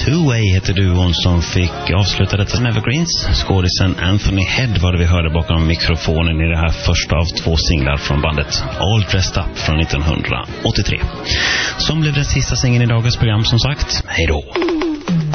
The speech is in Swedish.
Two-Way heter duon som fick avsluta detta som Evergreens. Skådisen Anthony Head var det vi hörde bakom mikrofonen i det här första av 2 singlar från bandet All Dressed Up från 1983. Som blev den sista singeln i dagens program som sagt. Hej då!